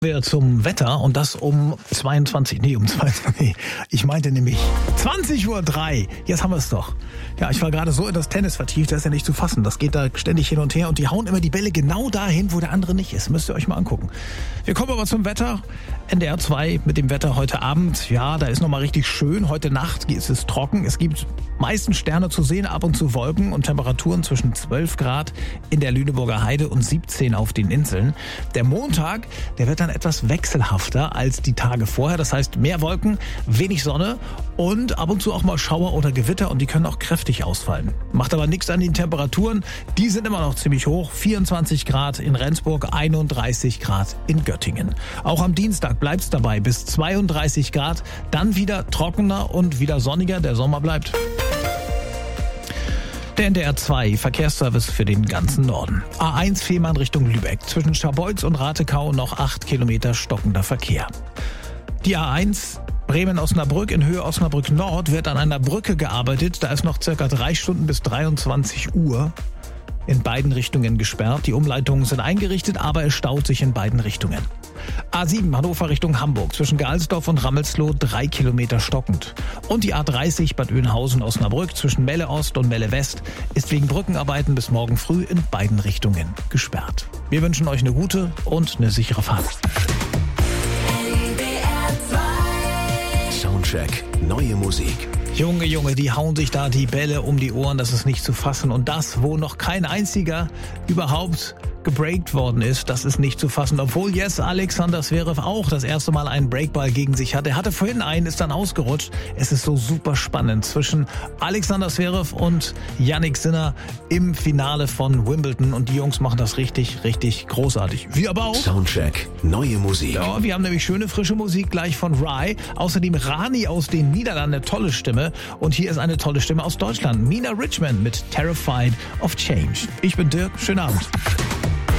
Wir zum Wetter und das um 22, ich meinte nämlich 20:03 Uhr. Jetzt haben wir es doch. Ja, ich war gerade so in das Tennis vertieft, das ist ja nicht zu fassen. Das geht da ständig hin und her und die hauen immer die Bälle genau dahin, wo der andere nicht ist. Müsst ihr euch mal angucken. Wir kommen aber zum Wetter. NDR 2 mit dem Wetter heute Abend. Ja, da ist nochmal richtig schön. Heute Nacht ist es trocken. Es gibt meistens Sterne zu sehen, ab und zu Wolken und Temperaturen zwischen 12 Grad in der Lüneburger Heide und 17 auf den Inseln. Der Montag, der wird dann etwas wechselhafter als die Tage vorher. Das heißt, mehr Wolken, wenig Sonne und ab und zu auch mal Schauer oder Gewitter und die können auch kräftig ausfallen. Macht aber nichts an den Temperaturen. Die sind immer noch ziemlich hoch. 24 Grad in Rendsburg, 31 Grad in Göttingen. Auch am Dienstag bleibt es dabei bis 32 Grad. Dann wieder trockener und wieder sonniger. Der Sommer bleibt. Der NDR 2 Verkehrsservice für den ganzen Norden. A1 Fehmarn Richtung Lübeck. Zwischen Scharbeutz und Ratekau noch 8 Kilometer stockender Verkehr. Die A1 Bremen-Osnabrück in Höhe Osnabrück Nord wird an einer Brücke gearbeitet. Da ist noch circa 3 Stunden bis 23 Uhr in beiden Richtungen gesperrt. Die Umleitungen sind eingerichtet, aber es staut sich in beiden Richtungen. A7 Hannover Richtung Hamburg zwischen Gealsdorf und Rammelsloh 3 Kilometer stockend. Und die A30 Bad Oeynhausen-Osnabrück zwischen Melle Ost und Melle West ist wegen Brückenarbeiten bis morgen früh in beiden Richtungen gesperrt. Wir wünschen euch eine gute und eine sichere Fahrt. Soundcheck, neue Musik. Junge, die hauen sich da die Bälle um die Ohren, das ist nicht zu fassen. Und das, wo noch kein einziger überhaupt gebreakt worden ist, das ist nicht zu fassen. Obwohl jetzt Alexander Zverev auch das erste Mal einen Breakball gegen sich hatte. Er hatte vorhin einen, ist dann ausgerutscht. Es ist so super spannend zwischen Alexander Zverev und Jannik Sinner im Finale von Wimbledon. Und die Jungs machen das richtig großartig. Wir aber auch. Soundcheck, neue Musik. Ja, wir haben nämlich schöne, frische Musik gleich von Rye. Außerdem Rani aus den Niederlanden, eine tolle Stimme. Und hier ist eine tolle Stimme aus Deutschland. Mina Richmond mit Terrified of Change. Ich bin Dirk, schönen Abend.